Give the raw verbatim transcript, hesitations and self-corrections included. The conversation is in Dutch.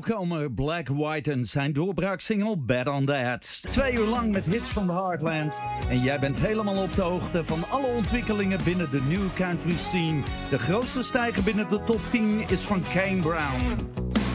Nieuwkomer Black White en zijn doorbraaksingle Bad on That. Twee uur lang met hits van de Heartland. En jij bent helemaal op de hoogte van alle ontwikkelingen binnen de new country scene. De grootste stijger binnen de top tien is van Kane Brown.